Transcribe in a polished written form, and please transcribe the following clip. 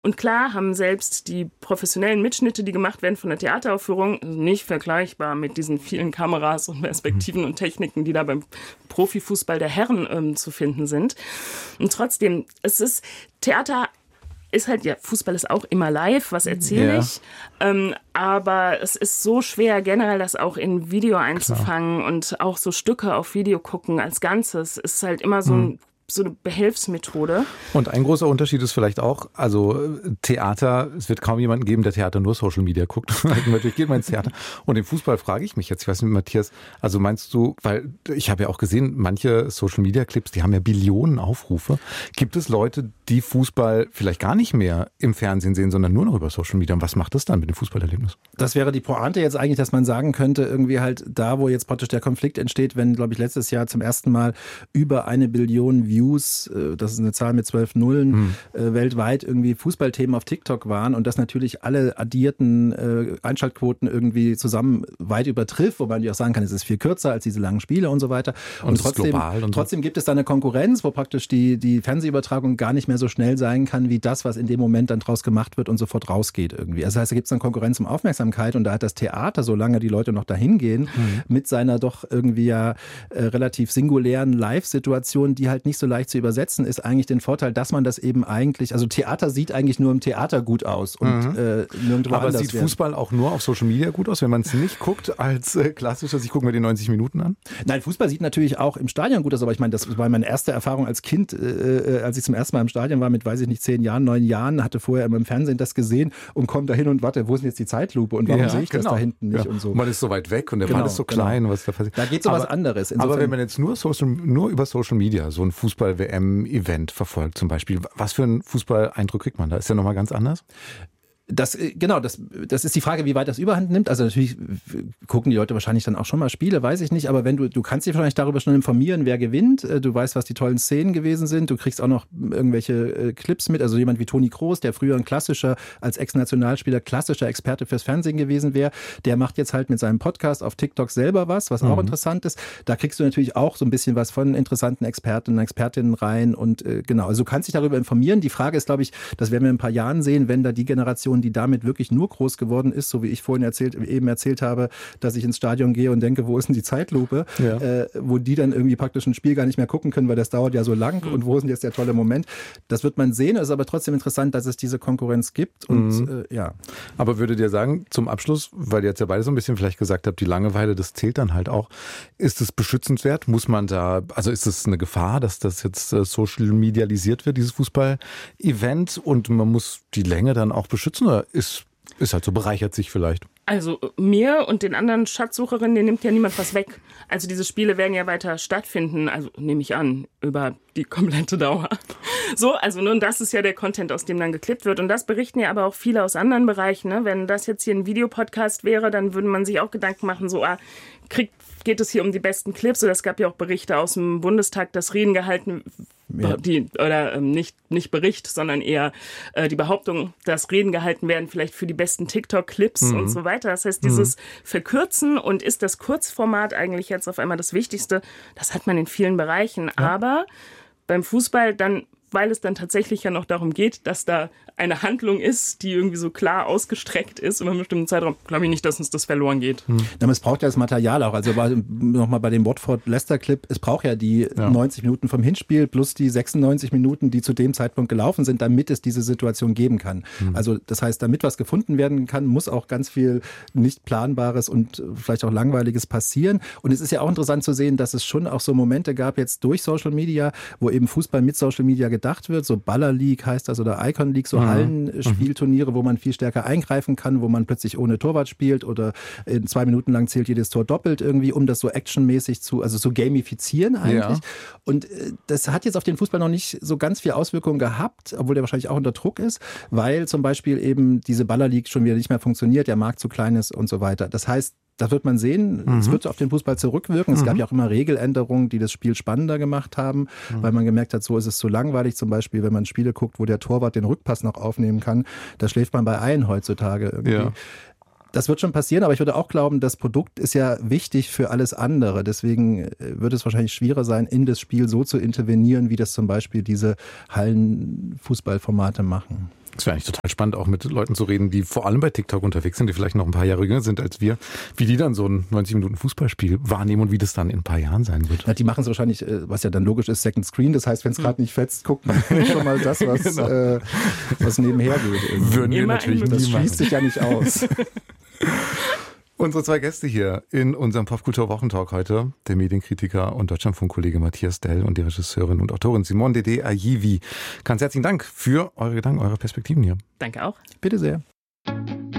Und klar haben selbst die professionellen Mitschnitte, die gemacht werden von der Theateraufführung, nicht vergleichbar mit diesen vielen Kameras und Perspektiven und Techniken, die da beim Profifußball der Herren zu finden sind. Und trotzdem, Theater ist halt, ja, Fußball ist auch immer live, was erzähle ich, aber es ist so schwer, generell das auch in Video einzufangen und auch so Stücke auf Video gucken als Ganzes, ist halt immer so eine Behelfsmethode. Und ein großer Unterschied ist vielleicht auch, also Theater, es wird kaum jemanden geben, der Theater nur Social Media guckt. Natürlich geht man ins Theater. Und im Fußball frage ich mich jetzt, ich weiß nicht, Matthias, also meinst du, weil ich habe ja auch gesehen, manche Social Media Clips, die haben ja Billionen Aufrufe. Gibt es Leute, die Fußball vielleicht gar nicht mehr im Fernsehen sehen, sondern nur noch über Social Media? Und was macht das dann mit dem Fußballerlebnis? Das wäre die Pointe jetzt eigentlich, dass man sagen könnte, irgendwie halt da, wo jetzt praktisch der Konflikt entsteht, wenn, glaube ich, letztes Jahr zum ersten Mal über 1 Billion Views, das ist eine Zahl mit 12 Nullen, weltweit irgendwie Fußballthemen auf TikTok waren und das natürlich alle addierten Einschaltquoten irgendwie zusammen weit übertrifft, wobei man ja auch sagen kann, es ist viel kürzer als diese langen Spiele und so weiter. Und trotzdem gibt es da eine Konkurrenz, wo praktisch die Fernsehübertragung gar nicht mehr so schnell sein kann, wie das, was in dem Moment dann draus gemacht wird und sofort rausgeht irgendwie. Also das heißt, da gibt es eine Konkurrenz um Aufmerksamkeit und da hat das Theater, solange die Leute noch dahin gehen, mit seiner doch irgendwie ja relativ singulären Live-Situation, die halt nicht so leicht zu übersetzen, ist eigentlich den Vorteil, dass man das eben eigentlich, also Theater sieht eigentlich nur im Theater gut aus und nirgendwo aber anders. Sieht Fußball auch nur auf Social Media gut aus, wenn man es nicht guckt als klassisches, ich gucke mir die 90 Minuten an? Nein, Fußball sieht natürlich auch im Stadion gut aus, aber ich meine, das war meine erste Erfahrung als Kind, als ich zum ersten Mal im Stadion war mit, weiß ich nicht, 10 Jahren, 9 Jahren, hatte vorher immer im Fernsehen das gesehen und komme da hin und warte, wo ist denn jetzt die Zeitlupe und warum sehe ich das da hinten nicht und so. Man ist so weit weg und der Ball ist so klein. Was da passiert. Da geht so was anderes. Insofern, aber wenn man jetzt nur über Social Media so ein Fußball-WM-Event verfolgt zum Beispiel, was für einen Fußballeindruck kriegt man da? Ist der nochmal ganz anders? Das ist die Frage, wie weit das Überhand nimmt. Also natürlich gucken die Leute wahrscheinlich dann auch schon mal Spiele, weiß ich nicht. Aber wenn du kannst dich wahrscheinlich darüber schon informieren, wer gewinnt. Du weißt, was die tollen Szenen gewesen sind. Du kriegst auch noch irgendwelche Clips mit. Also jemand wie Toni Kroos, der früher als Ex-Nationalspieler klassischer Experte fürs Fernsehen gewesen wäre, der macht jetzt halt mit seinem Podcast auf TikTok selber was auch interessant ist. Da kriegst du natürlich auch so ein bisschen was von interessanten Experten und Expertinnen rein. Und genau, also du kannst dich darüber informieren. Die Frage ist, glaube ich, das werden wir in ein paar Jahren sehen, wenn da die Generation, die damit wirklich nur groß geworden ist, so wie ich vorhin eben erzählt habe, dass ich ins Stadion gehe und denke, wo ist denn die Zeitlupe? Ja. Wo die dann irgendwie praktisch ein Spiel gar nicht mehr gucken können, weil das dauert ja so lang und wo ist denn jetzt der tolle Moment? Das wird man sehen, es ist aber trotzdem interessant, dass es diese Konkurrenz gibt und ja. Aber würdet ihr sagen, zum Abschluss, weil ihr jetzt ja beide so ein bisschen vielleicht gesagt habt, die Langeweile, das zählt dann halt auch, ist es beschützenswert? Muss man da, also ist es eine Gefahr, dass das jetzt social medialisiert wird, dieses Fußball-Event und man muss die Länge dann auch beschützen? Oder ist halt so, bereichert sich vielleicht? Also mir und den anderen Schatzsucherinnen, denen nimmt ja niemand was weg. Also diese Spiele werden ja weiter stattfinden, also nehme ich an, über die komplette Dauer. So, also nun, das ist ja der Content, aus dem dann geklippt wird. Und das berichten ja aber auch viele aus anderen Bereichen. Ne? Wenn das jetzt hier ein Videopodcast wäre, dann würde man sich auch Gedanken machen, so, geht es hier um die besten Clips? Oder es gab ja auch Berichte aus dem Bundestag, dass Reden gehalten nicht Bericht, sondern eher die Behauptung, dass Reden gehalten werden, vielleicht für die besten TikTok-Clips und so weiter. Das heißt, dieses Verkürzen und ist das Kurzformat eigentlich jetzt auf einmal das Wichtigste, das hat man in vielen Bereichen. Ja. Aber beim Fußball dann, weil es dann tatsächlich ja noch darum geht, dass da eine Handlung ist, die irgendwie so klar ausgestreckt ist über einen bestimmten Zeitraum, glaube ich nicht, dass uns das verloren geht. Es braucht ja das Material auch. Also nochmal bei dem Watford-Leicester-Clip, es braucht ja die 90 Minuten vom Hinspiel plus die 96 Minuten, die zu dem Zeitpunkt gelaufen sind, damit es diese Situation geben kann. Also das heißt, damit was gefunden werden kann, muss auch ganz viel nicht Planbares und vielleicht auch Langweiliges passieren. Und es ist ja auch interessant zu sehen, dass es schon auch so Momente gab jetzt durch Social Media, wo eben Fußball mit Social Media gedacht wird, so Baller League heißt das oder Icon League, so Hallenspielturniere, wo man viel stärker eingreifen kann, wo man plötzlich ohne Torwart spielt oder 2 Minuten lang zählt jedes Tor doppelt irgendwie, um das so actionmäßig zu gamifizieren eigentlich. Ja. Und das hat jetzt auf den Fußball noch nicht so ganz viel Auswirkungen gehabt, obwohl der wahrscheinlich auch unter Druck ist, weil zum Beispiel eben diese Baller League schon wieder nicht mehr funktioniert, der Markt zu klein ist und so weiter. Das heißt, das wird man sehen. Es wird auf den Fußball zurückwirken. Es gab ja auch immer Regeländerungen, die das Spiel spannender gemacht haben, weil man gemerkt hat, so ist es zu langweilig. Zum Beispiel, wenn man Spiele guckt, wo der Torwart den Rückpass noch aufnehmen kann, da schläft man bei allen heutzutage irgendwie. Ja. Das wird schon passieren, aber ich würde auch glauben, das Produkt ist ja wichtig für alles andere. Deswegen wird es wahrscheinlich schwieriger sein, in das Spiel so zu intervenieren, wie das zum Beispiel diese Hallenfußballformate machen. Es wäre eigentlich total spannend, auch mit Leuten zu reden, die vor allem bei TikTok unterwegs sind, die vielleicht noch ein paar Jahre jünger sind als wir, wie die dann so ein 90-Minuten-Fußballspiel wahrnehmen und wie das dann in ein paar Jahren sein wird. Ja, die machen es wahrscheinlich, was ja dann logisch ist, Second Screen. Das heißt, wenn es gerade nicht fetzt, guckt man schon mal das, was, genau. Was nebenher geht. Würden wir natürlich das nie machen. schließt sich ja nicht aus. Unsere 2 Gäste hier in unserem Popkultur-Wochentalk heute, der Medienkritiker und Deutschlandfunk-Kollege Matthias Dell und die Regisseurin und Autorin Simone Dede Ayivi. Ganz herzlichen Dank für eure Gedanken, eure Perspektiven hier. Danke auch. Bitte sehr.